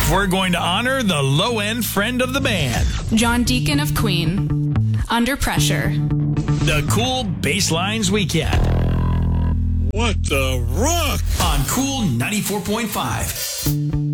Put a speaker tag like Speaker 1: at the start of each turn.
Speaker 1: we're going to honor the low-end friend of the band.
Speaker 2: John Deacon of Queen. Under Pressure.
Speaker 1: The Cool Basslines Weekend.
Speaker 3: What the rock?
Speaker 1: On Cool 94.5.